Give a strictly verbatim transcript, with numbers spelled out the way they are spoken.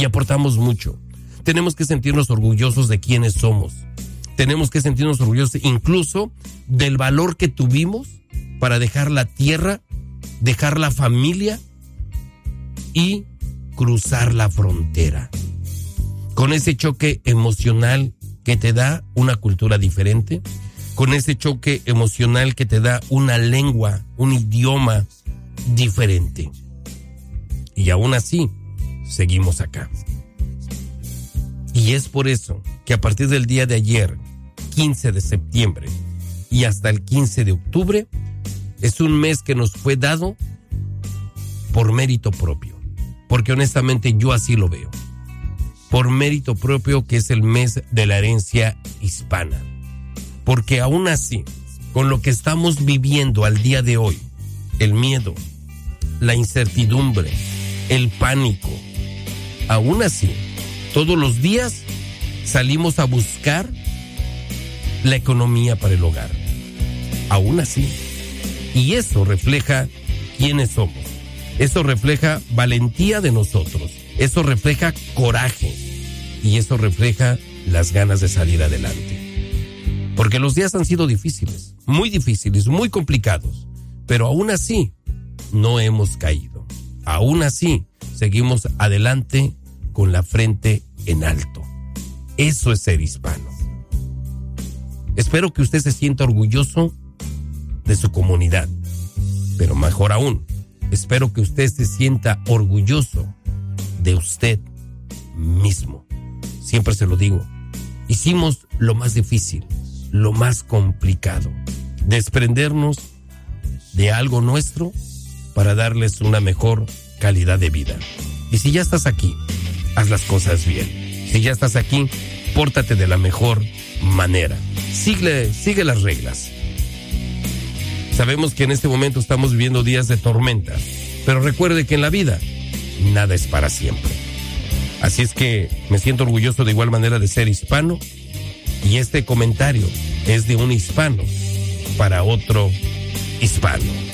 y aportamos mucho. Tenemos que sentirnos orgullosos de quiénes somos. Tenemos que sentirnos orgullosos incluso del valor que tuvimos para dejar la tierra, dejar la familia y cruzar la frontera. Con ese choque emocional que te da una cultura diferente, con ese choque emocional que te da una lengua, un idioma diferente. Y aún así, seguimos acá. Y es por eso que a partir del día de ayer, quince de septiembre, y hasta el quince de octubre, es un mes que nos fue dado por mérito propio. Porque honestamente yo así lo veo. Por mérito propio, que es el mes de la herencia hispana. Porque aún así, con lo que estamos viviendo al día de hoy, el miedo, la incertidumbre, el pánico, aún así, todos los días salimos a buscar la economía para el hogar. Aún así. Y eso refleja quiénes somos. Eso refleja valentía de nosotros. Eso refleja coraje. Y eso refleja las ganas de salir adelante. Porque los días han sido difíciles, muy difíciles, muy complicados. Pero aún así, no hemos caído. Aún así, seguimos adelante con la frente en alto. Eso es ser hispano. Espero que usted se sienta orgulloso de su comunidad. Pero mejor aún, espero que usted se sienta orgulloso de usted mismo. Siempre se lo digo. Hicimos lo más difícil, lo más complicado. Desprendernos de algo nuestro para darles una mejor calidad de vida. Y si ya estás aquí, haz las cosas bien. Si ya estás aquí, pórtate de la mejor manera. Sigue, sigue las reglas. Sabemos que en este momento estamos viviendo días de tormenta, pero recuerde que en la vida nada es para siempre. Así es que me siento orgulloso de igual manera de ser hispano, y este comentario es de un hispano para otro hispano.